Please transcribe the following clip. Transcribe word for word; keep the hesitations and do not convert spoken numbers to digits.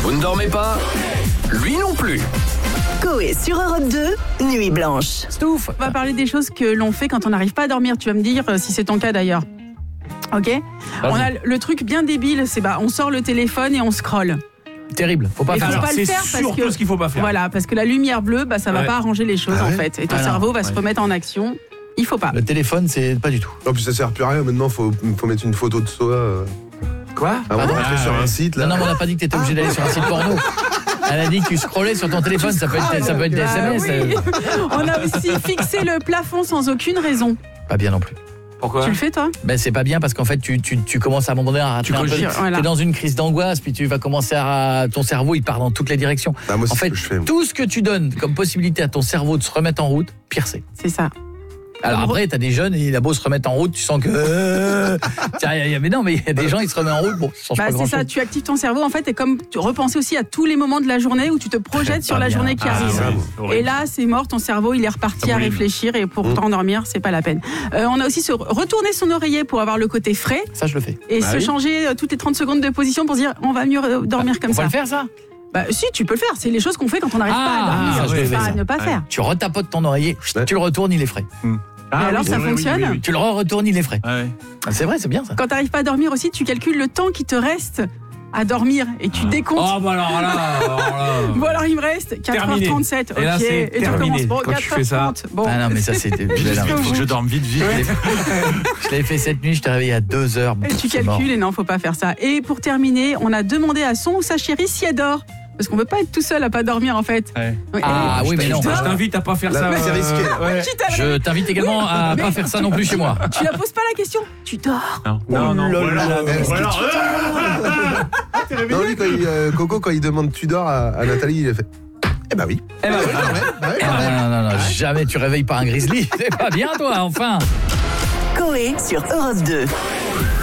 Vous ne dormez pas ? Lui non plus. Coé sur Europe deux, Nuit Blanche. Stouff, on va parler des choses que l'on fait quand on n'arrive pas à dormir. Tu vas me dire si c'est ton cas d'ailleurs. Ok ? Vas-y. On a le truc bien débile, c'est bah on sort le téléphone et on scrolle. Terrible, faut pas Et faire faut ça. pas le C'est faire parce surtout que ce qu'il faut pas faire. voilà, parce que la lumière bleue, bah ça va Ouais. pas arranger les choses Ah en ouais fait, et ton Ah non, cerveau va se ouais. remettre en action. Il faut pas. Le téléphone, c'est pas du tout. En plus, ça sert plus à rien. Maintenant, faut, faut mettre une photo de soi. Euh, Quoi avant Pardon d'entrer Ah, sur ouais. un site. Là. Non, non, mais on n'a pas dit que t'étais obligé d'aller sur un site porno. Elle a dit que tu scrollais sur ton téléphone, ça peut être, ça peut être des Ah S M S. oui. euh, On a aussi fixé le plafond sans aucune raison. Pas bien non plus. Pourquoi Tu le fais toi ? Ben c'est pas bien parce qu'en fait tu, tu, tu commences à un moment donné à rater Tu un peu. cogites, voilà. T'es dans une crise d'angoisse, puis tu vas commencer à ton cerveau il part dans toutes les directions. Ah, moi, c'est En ce fait, que je fais. moi. tout ce que tu donnes comme possibilité à ton cerveau de se remettre en route, pire c'est. C'est ça. Alors après t'as des jeunes et il a beau se remettre en route, tu sens que euh, tiens, y a- y a- mais non mais il y a des gens ils se remettent en route, bon, ça change Bah pas c'est grand ça, chose. tu actives ton cerveau en fait et comme tu repenser aussi à tous les moments de la journée où tu te projettes sur Pas la bien. journée qui Ah, arrive. ouais, c'est horrible. Et là, c'est mort, ton cerveau, il est reparti à Horrible. réfléchir et pour t'endormir, c'est pas la peine. Euh, on a aussi se retourner son oreiller pour avoir le côté frais Ça je le fais. et Bah se oui. changer euh, toutes les trente secondes de position pour se dire on va mieux euh, dormir comme On va ça. le faire ça. Bah si, tu peux le faire, c'est les choses qu'on fait quand on n'arrive Ah, pas à dormir. ça, je C'est le fais, pas ça. à ne pas Ouais. faire. Tu retapotes ton oreiller, Ouais. tu le retournes, il est frais. Ah, Et alors, oui, ça oui, oui, fonctionne oui, oui. Tu le re-retournes, il est frais. Ah ouais. Ah, c'est vrai, c'est bien ça. Quand t'arrives pas à dormir aussi, tu calcules le temps qui te reste à dormir et tu décomptes. Oh bah alors là, alors là. Bon alors il me reste quatre heures Terminé. trente-sept. Et là, ok. c'est et tu terminé. recommences. Bon, Quand tu quatre heures fais ça. trente. Bon. Ah non mais ça c'était. je l'ai- Jusqu'au Faut que je dorme vite, vite. je l'avais fait cette nuit, je t'ai réveillé à deux heures. Et tu C'est mort. calcules et non, faut pas faire ça. Et pour terminer, on a demandé à son ou sa chérie si elle dort. Parce qu'on veut pas être tout seul à pas dormir en fait. Ouais. Et- Ah oui mais non. Je t'invite à pas faire Là, ça. c'est euh, risqué. ouais. Quitte à- Je t'invite également à mais- pas faire ça non plus chez moi. Tu la poses pas la question. Tu dors. Non, non, non. Oh là voilà, là. voilà. Est-ce que Voilà. Non, lui, quand il, euh, Coco, quand il demande tu dors à, à Nathalie, il a fait eh bah oui. Eh ben, Ouais, bah ouais, bah ouais, Ah, bah ouais. non, non, non, non, jamais tu réveilles pas un grizzly. C'est pas bien toi, enfin. Coé sur Europe deux.